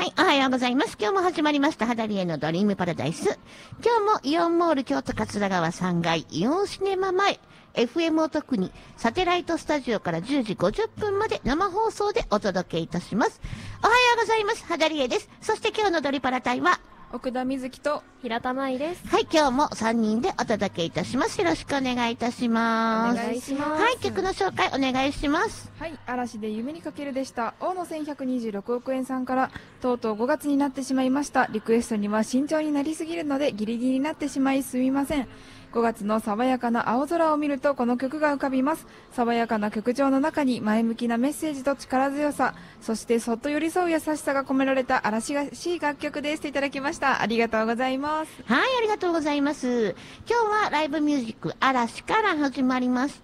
はい、おはようございます。今日も始まりました、ハダリエのドリームパラダイス。今日もイオンモール京都桂川3階イオンシネマ前、FM を特にサテライトスタジオから10時50分まで生放送でお届けいたします。おはようございます。ハダリエです。そして今日のドリパラ隊は、 奥田瑞希と平田舞です。 はい、今日も3人でお届けいたします。よろしくお願いいたします。 お願いします。 はい、曲の紹介お願いします。 はい、嵐で夢にかけるでした。大野1126億円さんから、とうとう5月になってしまいました。リクエストには慎重になりすぎるのでギリギリになってしまいすみません。5月の爽やかな青空を見るとこの曲が浮かびます。爽やかな曲調の中に前向きなメッセージと力強さ、そしてそっと寄り添う優しさが込められた嵐らしい楽曲です。いただきました。ありがとうございます。 はい、ありがとうございます。今日はライブミュージック嵐から始まりまして、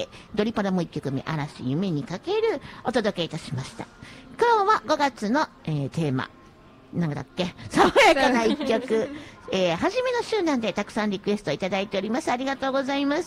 ドリパラも1曲目嵐夢にかけるお届けいたしました。今日は5月の、テーマ。なんだっけ、爽やかな一曲。初めの週なんでたくさんリクエストいただいております。ありがとうございます。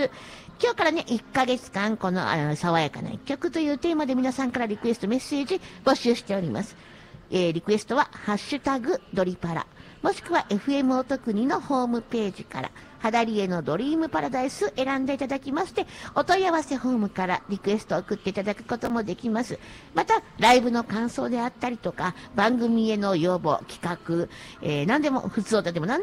今日からね、1ヶ月間、この爽やかな一曲というテーマで皆さんからリクエストメッセージ募集しております。リクエストは、ハッシュタグドリパラ、もしくは FM おとくにのホームページから、ハダリエのドリームパラダイス選んでいただきまして、お問い合わせフォームからリクエストを送っていただくこともできます。また、ライブの感想であったりとか、番組への要望、企画、何でも、普通歌でも何